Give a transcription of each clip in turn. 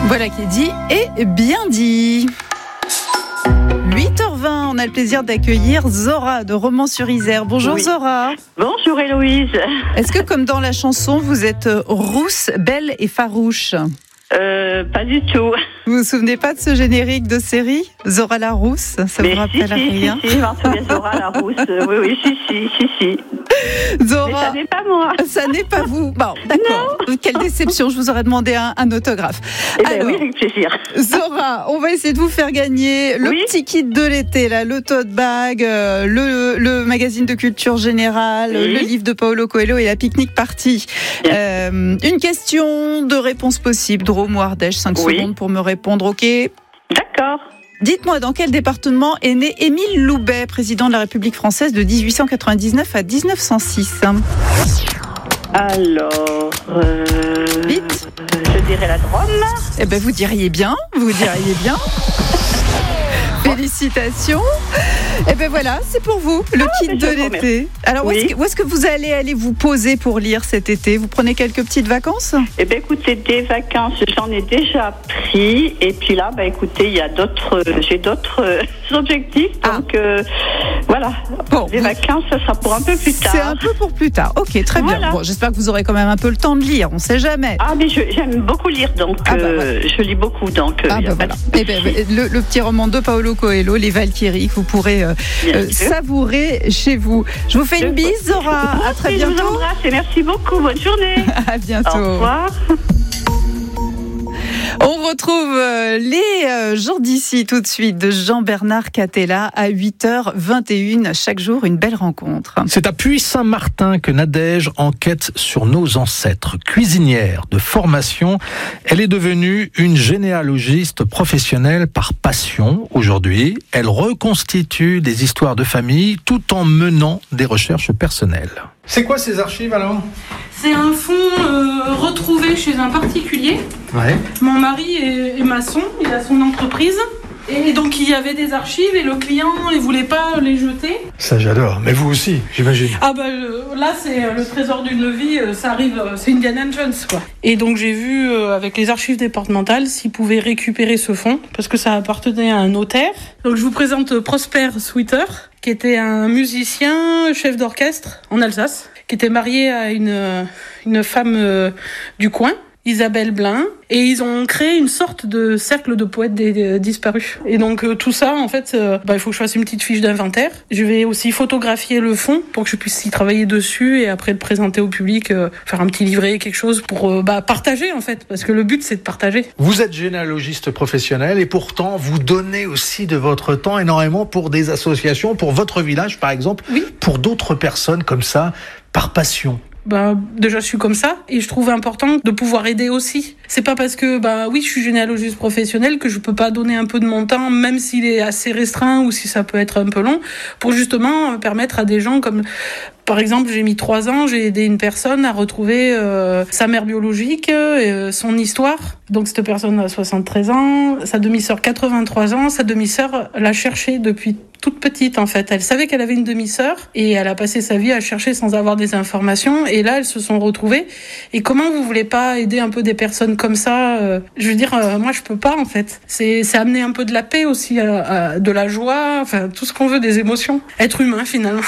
Voilà qui est dit et bien dit. 8h20, on a le plaisir d'accueillir Zora de Romans-sur-Isère. Bonjour Oui. Zora. Bonjour Héloïse. Est-ce que comme dans la chanson, vous êtes rousse, belle et farouche ? Pas du tout. Vous vous souvenez pas de ce générique de série Zora la rousse ? Ça vous rappelle rien ? Si, Marceline Zora la rousse. Oui, si. Zora, Mais ça n'est pas moi. ça n'est pas vous. Bon, d'accord. Quelle déception, je vous aurais demandé un autographe. Eh bien oui, avec plaisir. Zora, on va essayer de vous faire gagner le petit kit de l'été, là, le tote bag, le magazine de culture générale, le livre de Paulo Coelho et la pique-nique party. Une question de réponse possible, Drôme ou Ardèche, 5 secondes pour me répondre, ok ? D'accord. Dites-moi, dans quel département est né Émile Loubet, président de la République française de 1899 à 1906 ? Alors, Vite. Je dirais la Drôme. Eh ben, vous diriez bien. Félicitations. Et ben voilà, c'est pour vous, le kit de l'été. Alors, où est-ce que vous allez vous poser pour lire cet été ? Vous prenez quelques petites vacances ? Eh bien, écoutez, des vacances, j'en ai déjà pris. Et puis là, écoutez, j'ai d'autres objectifs. Donc, voilà. Bon, les vacances, ça sera pour un peu plus tard. C'est un peu pour plus tard. Ok, très bien. Bon, j'espère que vous aurez quand même un peu le temps de lire. On ne sait jamais. Ah, mais j'aime beaucoup lire, donc je lis beaucoup. Donc, voilà. Le petit roman de Paulo Coelho, Les Valkyries, que vous pourrez savourer chez vous. Je vous fais une bise, Zora. À très bientôt. Je vous embrasse et merci beaucoup. Bonne journée. À bientôt. Au revoir. On retrouve les gens d'ici tout de suite de Jean-Bernard Catella à 8h21. Chaque jour, une belle rencontre. C'est à Puy-Saint-Martin que Nadège enquête sur nos ancêtres. Cuisinière de formation, elle est devenue une généalogiste professionnelle par passion. Aujourd'hui, elle reconstitue des histoires de famille tout en menant des recherches personnelles. C'est quoi ces archives alors ? C'est un fonds retrouvé chez un particulier. Ouais. Mon mari est maçon, il a son entreprise. Et donc il y avait des archives et le client ne voulait pas les jeter. Ça j'adore, mais vous aussi, j'imagine. Là c'est le trésor d'une vie, ça arrive, c'est Indiana Jones quoi. Et donc j'ai vu avec les archives départementales s'ils pouvaient récupérer ce fonds, parce que ça appartenait à un notaire. Donc je vous présente Prosper Sweeter, qui était un musicien, chef d'orchestre en Alsace, qui était marié à une femme du coin, Isabelle Blin, et ils ont créé une sorte de cercle de poètes disparus. Et donc tout ça, en fait, il faut que je fasse une petite fiche d'inventaire. Je vais aussi photographier le fond pour que je puisse y travailler dessus et après le présenter au public, faire un petit livret, quelque chose pour partager en fait, parce que le but c'est de partager. Vous êtes généalogiste professionnel et pourtant vous donnez aussi de votre temps énormément pour des associations, pour votre village par exemple, pour d'autres personnes comme ça, par passion. Déjà je suis comme ça et je trouve important de pouvoir aider aussi. C'est pas parce que je suis généalogiste professionnelle que je peux pas donner un peu de mon temps, même s'il est assez restreint ou si ça peut être un peu long, pour justement permettre à des gens comme... Par exemple, j'ai mis 3 ans, j'ai aidé une personne à retrouver sa mère biologique, son histoire. Donc cette personne a 73 ans, sa demi-sœur 83 ans, sa demi-sœur l'a cherchée depuis toute petite en fait. Elle savait qu'elle avait une demi-sœur et elle a passé sa vie à chercher sans avoir des informations et là elles se sont retrouvées. Et comment vous voulez pas aider un peu des personnes comme ça Je veux dire, moi je peux pas en fait. C'est amener un peu de la paix aussi, de la joie, enfin tout ce qu'on veut, des émotions. Être humain finalement.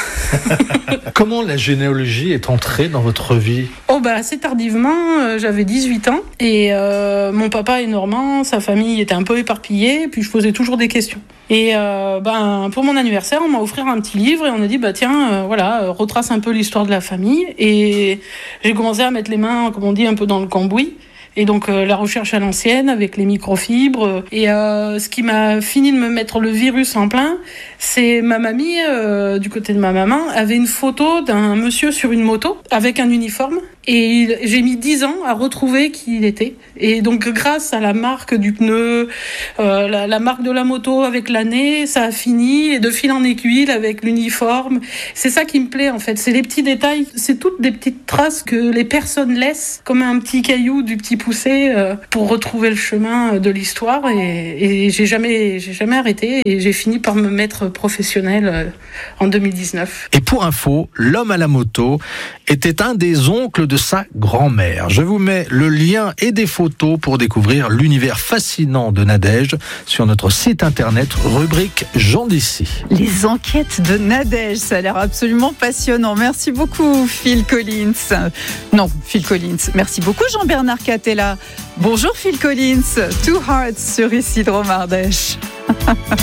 Comment la généalogie est entrée dans votre vie ? Assez tardivement, j'avais 18 ans et mon papa est normand, sa famille était un peu éparpillée, puis je posais toujours des questions. Et pour mon anniversaire, on m'a offert un petit livre et on a dit retrace un peu l'histoire de la famille. Et j'ai commencé à mettre les mains, comme on dit, un peu dans le cambouis. Et donc la recherche à l'ancienne avec les microfibres. Et ce qui m'a fini de me mettre le virus en plein, c'est ma mamie, du côté de ma maman, avait une photo d'un monsieur sur une moto avec un uniforme. Et j'ai mis 10 ans à retrouver qui il était. Et donc grâce à la marque du pneu, la marque de la moto avec l'année, ça a fini. Et de fil en aiguille avec l'uniforme. C'est ça qui me plaît en fait. C'est les petits détails. C'est toutes des petites traces que les personnes laissent, comme un petit caillou du petit poussé, pour retrouver le chemin de l'histoire. Et j'ai jamais arrêté. Et j'ai fini par me mettre professionnelle en 2019. Et pour info, l'homme à la moto était un des oncles de sa grand-mère. Je vous mets le lien et des photos pour découvrir l'univers fascinant de Nadège sur notre site internet, rubrique Gens d'ici. Les enquêtes de Nadège, ça a l'air absolument passionnant. Merci beaucoup Phil Collins. Merci beaucoup Jean-Bernard Catella. Bonjour Phil Collins. Two Hearts sur Isidro Mardèche.